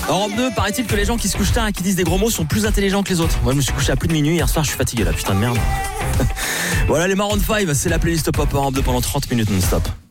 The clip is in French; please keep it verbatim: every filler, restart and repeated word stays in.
Europe deux, paraît-il que les gens qui se couchent tard et qui disent des gros mots sont plus intelligents que les autres. Moi je me suis couché à plus de minuit, hier soir je suis fatigué là, putain de merde. Voilà les Maroon cinq, c'est la playlist Pop Europe deux pendant trente minutes non-stop.